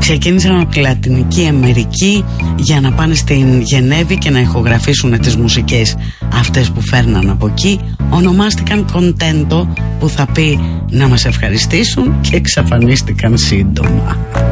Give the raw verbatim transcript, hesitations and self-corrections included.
ξεκίνησαν από τη Λατινική Αμερική για να πάνε στην Γενέβη και να ηχογραφήσουν τις μουσικές αυτές που φέρναν από εκεί. Ονομάστηκαν Κοντέντο, που θα πει να μας ευχαριστήσουν, και εξαφανίστηκαν σύντομα.